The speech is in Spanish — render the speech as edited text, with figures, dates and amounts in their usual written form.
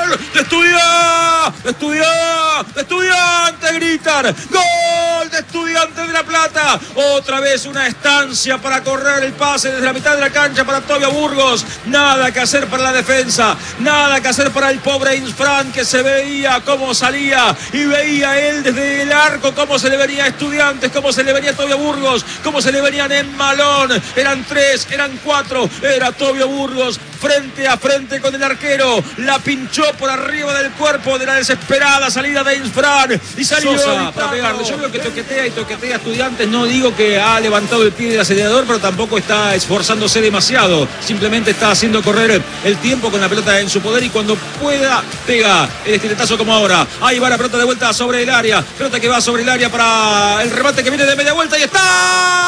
de Estudiantes gritan, gol de Estudiantes de La Plata, otra vez una estancia para correr el pase desde la mitad de la cancha para Tobio Burgos, nada que hacer para la defensa, nada que hacer para el pobre Insfran, que se veía cómo salía y veía él desde el arco cómo se le venía a Estudiantes, cómo se le venía a Tobio Burgos, cómo se le venían en malón, eran 3, eran 4, era Tobio Burgos frente a frente con el arquero, la pinchó por arriba del cuerpo de la desesperada salida de Insfran y salió Sosa para pegarle. Yo veo que toquetea y toquetea a Estudiantes, no digo que ha levantado el pie del acelerador, pero tampoco está esforzándose demasiado, simplemente está haciendo correr el tiempo con la pelota en su poder y cuando pueda pega el estiletazo como ahora. Ahí va la pelota de vuelta sobre el área, pelota que va sobre el área para el remate que viene de media vuelta y está